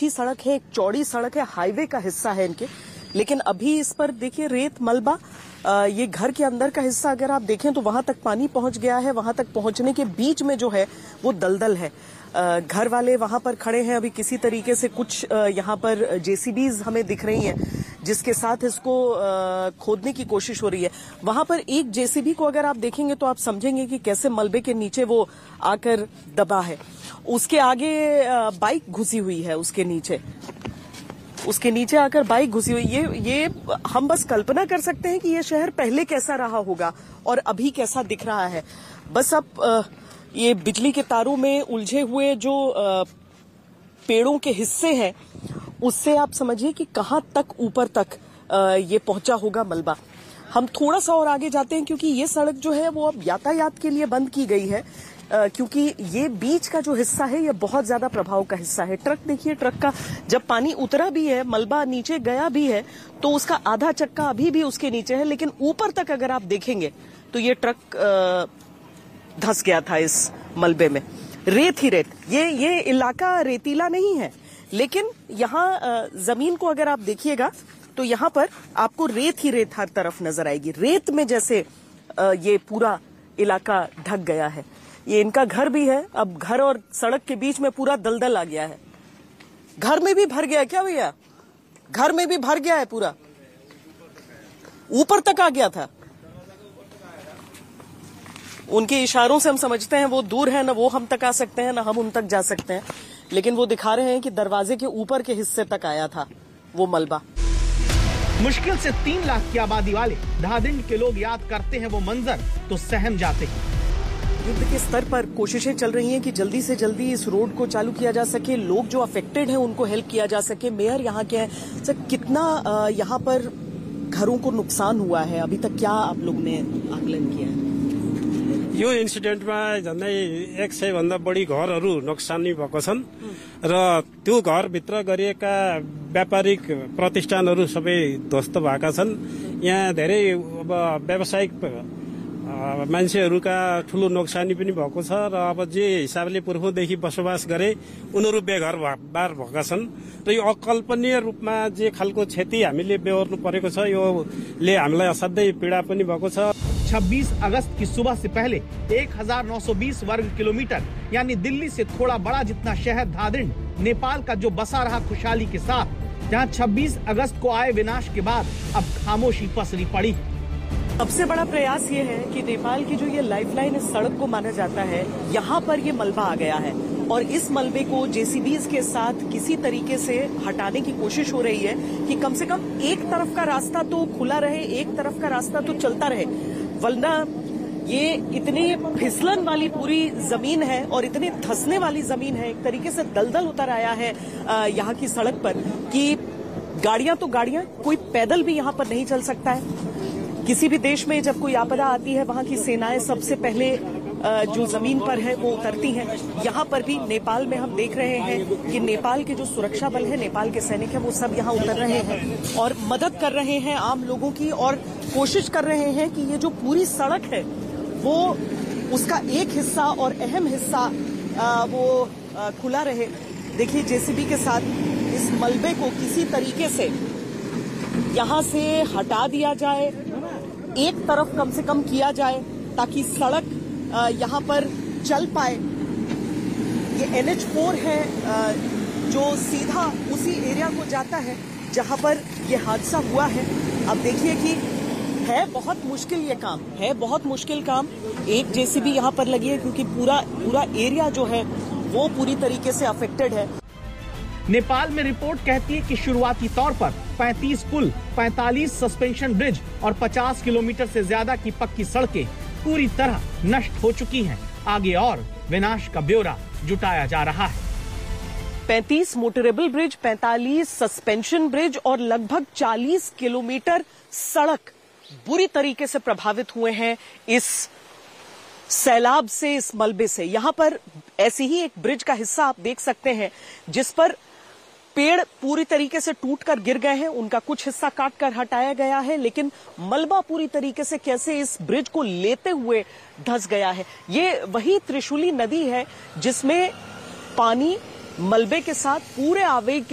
अच्छी सड़क है, एक चौड़ी सड़क है, हाईवे का हिस्सा है इनके, लेकिन अभी इस पर देखिए रेत मलबा, ये घर के अंदर का हिस्सा अगर आप देखें तो वहां तक पानी पहुंच गया है। वहां तक पहुंचने के बीच में जो है वो दलदल है। घर वाले वहां पर खड़े हैं, अभी किसी तरीके से कुछ यहाँ पर जेसीबीज हमें दिख रही हैं जिसके साथ इसको खोदने की कोशिश हो रही है। वहां पर एक जेसीबी को अगर आप देखेंगे तो आप समझेंगे कि कैसे मलबे के नीचे वो आकर दबा है। उसके आगे बाइक घुसी हुई है, उसके नीचे आकर बाइक घुसी हुई। ये हम बस कल्पना कर सकते हैं कि ये शहर पहले कैसा रहा होगा और अभी कैसा दिख रहा है। बस अब ये बिजली के तारों में उलझे हुए जो पेड़ों के हिस्से हैं उससे आप समझिए कि कहां तक ऊपर तक ये पहुंचा होगा मलबा। हम थोड़ा सा और आगे जाते हैं क्योंकि ये सड़क जो है वो अब यातायात के लिए बंद की गई है, क्योंकि ये बीच का जो हिस्सा है ये बहुत ज्यादा प्रभाव का हिस्सा है। ट्रक देखिए, ट्रक का जब पानी उतरा भी है, मलबा नीचे गया भी है, तो उसका आधा चक्का अभी भी उसके नीचे है, लेकिन ऊपर तक अगर आप देखेंगे तो ये ट्रक धंस गया था इस मलबे में। रेत ही रेत, ये इलाका रेतीला नहीं है, लेकिन यहाँ जमीन को अगर आप देखिएगा तो यहाँ पर आपको रेत ही रेत हर तरफ नजर आएगी। रेत में जैसे ये पूरा इलाका ढक गया है। ये इनका घर भी है, अब घर और सड़क के बीच में पूरा दलदल आ गया है। घर में भी भर गया क्या भैया? घर में भी भर गया है, पूरा ऊपर तक आ गया था। उनके इशारों से हम समझते हैं वो दूर है, ना वो हम तक आ सकते हैं ना हम उन तक जा सकते हैं, लेकिन वो दिखा रहे हैं कि दरवाजे के ऊपर के हिस्से तक आया था वो मलबा। मुश्किल से 3 लाख की आबादी वाले धादिंड के लोग याद करते हैं वो मंजर तो सहम जाते हैं। युद्ध के स्तर पर कोशिशें चल रही हैं कि जल्दी से जल्दी इस रोड को चालू किया जा सके, लोग जो अफेक्टेड हैं उनको हेल्प किया जा सके। मेयर यहाँ के हैं सर, कितना यहाँ पर घरों को नुकसान हुआ है अभी तक, क्या आप लोग ने आकलन किया है? यो इन्सिडेन्टमा झन्डै 100 भन्दा बढी घरहरू नोक्सानी भएको छन् र त्यो घरभित्र गरिएका व्यापारिक प्रतिष्ठानहरू सबै ध्वस्त भएका छन्। यहाँ धेरै अब व्यावसायिक मान्छेहरूका ठूलो नोक्सानी पनि भएको छ र अब जे हिसाबले पूर्वदेखि बसोबास गरे उनीहरू बेघर बार भएका छन् र यो अकल्पनीय रूपमा जे खालको क्षति हामीले बेहोर्नु परेको छ योले हामीलाई असाध्यै पीडा पनि भएको छ। 26 अगस्त की सुबह से पहले 1920 वर्ग किलोमीटर यानी दिल्ली से थोड़ा बड़ा जितना शहर धादिंड नेपाल का जो बसा रहा खुशहाली के साथ, जहां 26 अगस्त को आए विनाश के बाद अब खामोशी पसरी पड़ी। सबसे बड़ा प्रयास ये है कि नेपाल की जो ये लाइफलाइन इस सड़क को माना जाता है, यहाँ पर ये मलबा आ गया है और इस मलबे को जेसीबीज के साथ किसी तरीके से हटाने की कोशिश हो रही है कि कम से कम एक तरफ का रास्ता तो खुला रहे, एक तरफ का रास्ता तो चलता रहे, वरना ये इतनी फिसलन वाली पूरी जमीन है और इतनी धंसने वाली जमीन है, एक तरीके से दलदल उतर आया है यहाँ की सड़क पर कि गाड़ियां तो गाड़ियां, कोई पैदल भी यहाँ पर नहीं चल सकता है। किसी भी देश में जब कोई आपदा आती है वहां की सेनाएं सबसे पहले जो जमीन पर है वो उतरती हैं। यहाँ पर भी नेपाल में हम देख रहे हैं कि नेपाल के जो सुरक्षा बल है, नेपाल के सैनिक है, वो सब यहाँ उतर रहे हैं और मदद कर रहे हैं आम लोगों की और कोशिश कर रहे हैं कि ये जो पूरी सड़क है वो उसका एक हिस्सा और अहम हिस्सा वो खुला रहे। देखिए जेसीबी के साथ इस मलबे को किसी तरीके से यहाँ से हटा दिया जाए, एक तरफ कम से कम किया जाए ताकि सड़क यहाँ पर चल पाए। ये NH4 है जो सीधा उसी एरिया को जाता है जहाँ पर ये हादसा हुआ है। अब देखिए कि है बहुत मुश्किल, ये काम है बहुत मुश्किल काम। एक जेसीबी यहाँ पर लगी है क्योंकि पूरा एरिया जो है वो पूरी तरीके से अफेक्टेड है। नेपाल में रिपोर्ट कहती है कि शुरुआती तौर पर 35 पुल, 45 सस्पेंशन ब्रिज और 50 किलोमीटर से ज्यादा की पक्की सड़कें पूरी तरह नष्ट हो चुकी हैं। आगे और विनाश का ब्यौरा जुटाया जा रहा है। 35 मोटरेबल ब्रिज, 45 सस्पेंशन ब्रिज और लगभग 40 किलोमीटर सड़क बुरी तरीके से प्रभावित हुए हैं इस सैलाब से, इस मलबे से। यहां पर ऐसी ही एक ब्रिज का हिस्सा आप देख सकते हैं जिस पर पेड़ पूरी तरीके से टूटकर गिर गए हैं, उनका कुछ हिस्सा काट कर हटाया गया है, लेकिन मलबा पूरी तरीके से कैसे इस ब्रिज को लेते हुए धंस गया है। ये वही त्रिशूली नदी है जिसमें पानी मलबे के साथ पूरे आवेग